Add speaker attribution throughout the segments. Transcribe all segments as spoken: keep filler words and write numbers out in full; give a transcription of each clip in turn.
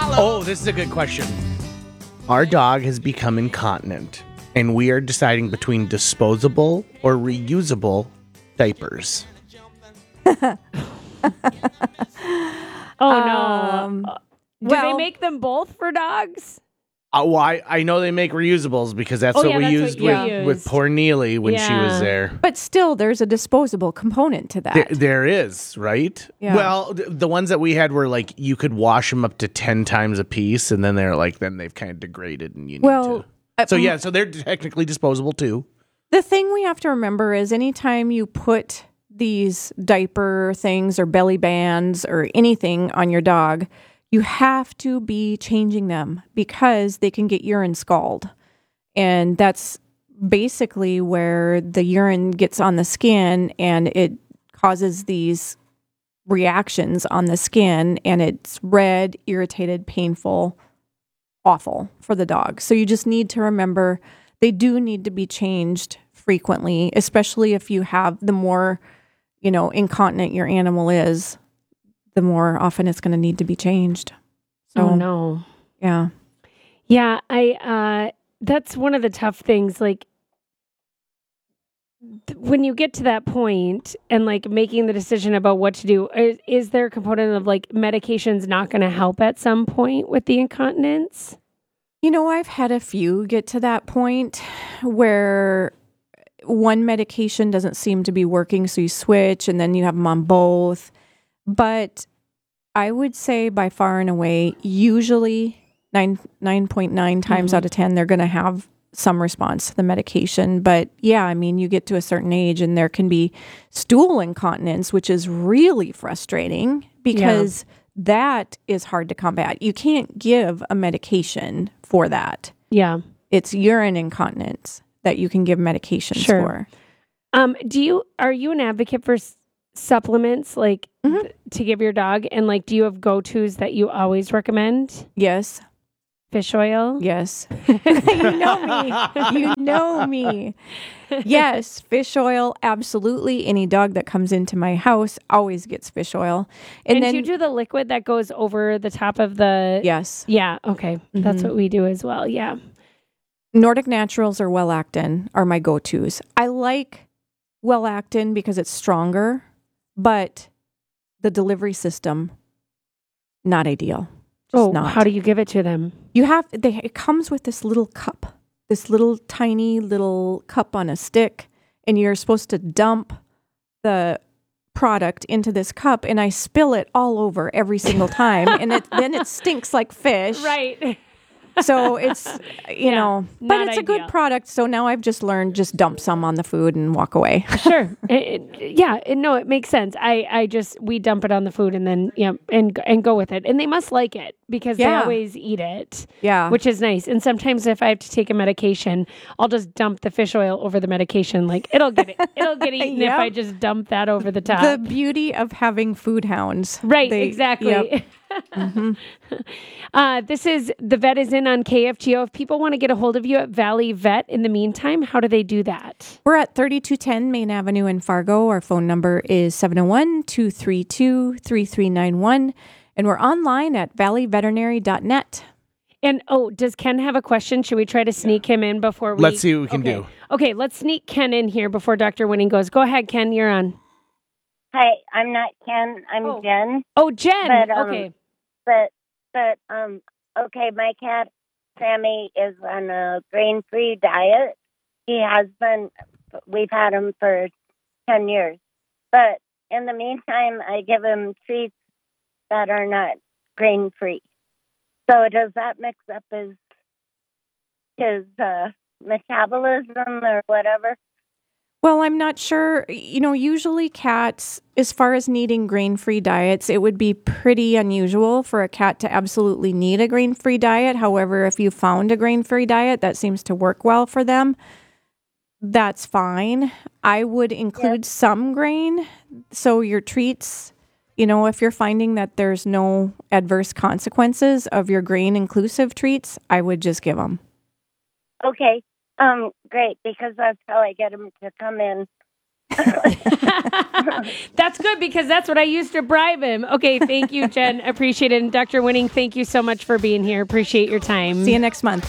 Speaker 1: Oh, this is a good question. Our dog has become incontinent, and we are deciding between disposable or reusable diapers.
Speaker 2: Oh,
Speaker 3: Um,
Speaker 2: no. Do
Speaker 3: well,
Speaker 2: they make them both for dogs?
Speaker 1: Uh, well, I, I know they make reusables because that's
Speaker 3: Oh,
Speaker 1: what
Speaker 3: yeah,
Speaker 1: we
Speaker 3: that's what
Speaker 1: used
Speaker 3: you
Speaker 1: with,
Speaker 3: used.
Speaker 1: with poor Neely when she was
Speaker 3: Yeah.
Speaker 1: there.
Speaker 2: But still, there's a disposable component to that.
Speaker 1: There, there is, right?
Speaker 2: Yeah.
Speaker 1: Well, th- the ones that we had were like you could wash them up to ten times a piece, and then they're like, then they've kind of degraded, and you need
Speaker 2: well,
Speaker 1: to.
Speaker 2: uh,
Speaker 1: So yeah, so they're technically disposable too.
Speaker 2: the thing we have to remember is anytime you put these diaper things or belly bands or anything on your dog, you have to be changing them because they can get urine scald. And that's basically where the urine gets on the skin and it causes these reactions on the skin, and it's red, irritated, painful, awful for the dog. So you just need to remember they do need to be changed frequently, especially if you have the more, you know, incontinent your animal is, the more often it's going to need to be changed. So,
Speaker 3: oh no.
Speaker 2: yeah.
Speaker 3: Yeah, I uh that's one of the tough things, like th- when you get to that point and like making the decision about what to do, is, is there a component of like medication's not going to help at some point with the incontinence?
Speaker 2: You know, I've had a few get to that point where one medication doesn't seem to be working, so you switch and then you have them on both. But I would say by far and away, usually nine, nine point nine times
Speaker 3: Mhm.
Speaker 2: out of ten, they're going to have some response to the medication. But yeah, I mean, you get to a certain age and there can be stool incontinence, which is really frustrating because that is hard to combat. You can't give a medication for that.
Speaker 3: Yeah.
Speaker 2: It's urine incontinence that you can give medications
Speaker 3: Sure.
Speaker 2: for.
Speaker 3: Um, do you are you an advocate for s- supplements like
Speaker 2: Mhm.
Speaker 3: th- to give your dog, and like do you have go-tos that you always recommend?
Speaker 2: Yes.
Speaker 3: Fish oil?
Speaker 2: Yes. You know me. You know me. Yes, fish oil, absolutely. Any dog that comes into my house always gets fish oil. And,
Speaker 3: And,
Speaker 2: then,
Speaker 3: do you do the liquid that goes over the top of the
Speaker 2: yes,
Speaker 3: Yeah, okay. That's
Speaker 2: Mhm.
Speaker 3: what we do as well. Yeah.
Speaker 2: Nordic Naturals or Well-Actin are my go-tos. I like Well-Actin because it's stronger, but the delivery system, not ideal. Just
Speaker 3: Oh,
Speaker 2: not.
Speaker 3: how do you give it to them?
Speaker 2: You have, they, it comes with this little cup, this little tiny little cup on a stick, and you're supposed to dump the product into this cup, and I spill it all over every single time, and it, then it stinks like fish.
Speaker 3: Right.
Speaker 2: So it's, you
Speaker 3: Yeah,
Speaker 2: know, but
Speaker 3: not
Speaker 2: it's a good
Speaker 3: ideal.
Speaker 2: product. So now I've just learned just dump some on the food and walk away.
Speaker 3: Sure. It, it- yeah. It, no, it makes sense. I, I just, we dump it on the food and then, yeah, and, and go with it. And they must like it because they
Speaker 2: Yeah.
Speaker 3: always eat it,
Speaker 2: Yeah.
Speaker 3: which is nice. And sometimes if I have to take a medication, I'll just dump the fish oil over the medication. Like it'll get it, it'll get eaten
Speaker 2: Yep.
Speaker 3: if I just dump that over the top.
Speaker 2: the beauty of having food hounds.
Speaker 3: Right,
Speaker 2: They-
Speaker 3: exactly.
Speaker 2: yep. Mhm.
Speaker 3: uh, this is the vet is in on K F G O. If people want to get a hold of you at Valley Vet in the meantime, how do they do that?
Speaker 2: We're at thirty-two ten Main Avenue in Fargo. Our phone number is seven oh one, two three two, three three nine one. And we're online at valley veterinary dot net.
Speaker 3: And oh, does Ken have a question? Should we try to sneak him in before we?
Speaker 1: Let's see what we can
Speaker 3: okay.
Speaker 1: do.
Speaker 3: Okay, let's sneak Ken in here before Doctor Winning goes. Go ahead, Ken. You're on.
Speaker 4: Hi, I'm not Ken. I'm
Speaker 3: Oh.
Speaker 4: Jen.
Speaker 3: Oh, Jen.
Speaker 4: But, um,
Speaker 3: okay.
Speaker 4: But but um okay, my cat Sammy is on a grain-free diet. He has been. We've had him for ten years. But in the meantime, I give him treats that are not grain-free. So does that mix up his his uh, metabolism or whatever?
Speaker 2: Well, I'm not sure. You know, usually cats, as far as needing grain-free diets, it would be pretty unusual for a cat to absolutely need a grain-free diet. However, if you found a grain-free diet that seems to work well for them, that's fine. I would include some grain. So your treats, you know, if you're finding that there's no adverse consequences of your grain-inclusive treats, I would just give them.
Speaker 4: Okay. Um, great, because that's how I get him to come in
Speaker 3: That's good because that's what I used to bribe him. Okay, thank you, Jen. Appreciate it. And Doctor Winning, thank you so much for being here. Appreciate your time.
Speaker 2: See you next month.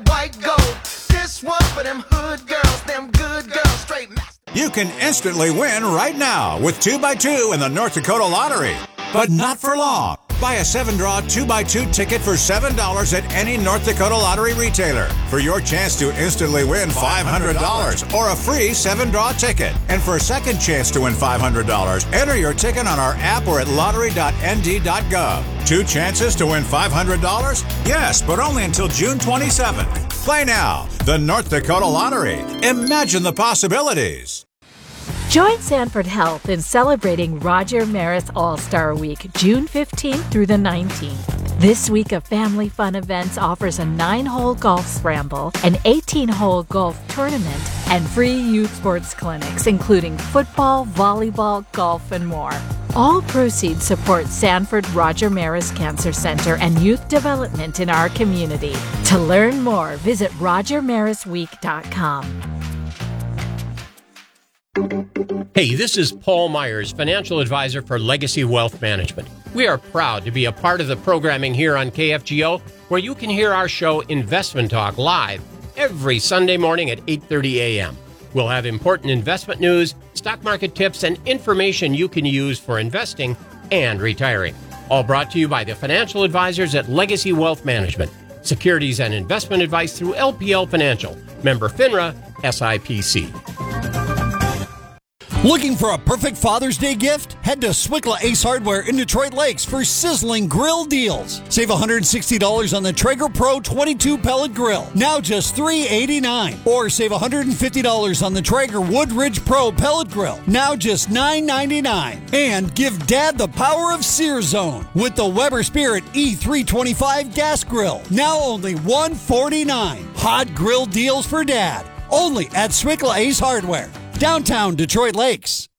Speaker 5: You can instantly win right now with two by two in the North Dakota Lottery. But not for long. Buy a seven-draw two by two ticket for seven dollars at any North Dakota Lottery retailer for your chance to instantly win five hundred dollars or a free seven-draw ticket. And for a second chance to win five hundred dollars, enter your ticket on our app or at lottery dot n d dot gov. Two chances to win five hundred dollars? Yes, but only until June twenty-seventh. Play now. The North Dakota Lottery. Imagine the possibilities.
Speaker 6: Join Sanford Health in celebrating Roger Maris All-Star Week, June fifteenth through the nineteenth. This week of family fun events offers a nine-hole golf scramble, an eighteen-hole golf tournament, and free youth sports clinics, including football, volleyball, golf, and more. All proceeds support Sanford Roger Maris Cancer Center and youth development in our community. To learn more, visit roger maris week dot com.
Speaker 7: Hey, this is Paul Myers, financial advisor for Legacy Wealth Management. We are proud to be a part of the programming here on K F G O, where you can hear our show Investment Talk live every Sunday morning at eight thirty a.m. We'll have important investment news, stock market tips, and information you can use for investing and retiring. All brought to you by the financial advisors at Legacy Wealth Management. Securities and investment advice through L P L Financial. Member FINRA, S I P C.
Speaker 8: Looking for a perfect Father's Day gift? Head to Swickla Ace Hardware in Detroit Lakes for sizzling grill deals. Save one hundred sixty dollars on the Traeger Pro twenty-two pellet grill, now just three hundred eighty-nine dollars. Or save one hundred fifty dollars on the Traeger Woodridge Pro pellet grill, now just nine ninety-nine. And give Dad the power of Sear Zone with the Weber Spirit E three twenty-five gas grill, now only one forty-nine. Hot grill deals for Dad, only at Swickla Ace Hardware, downtown Detroit Lakes.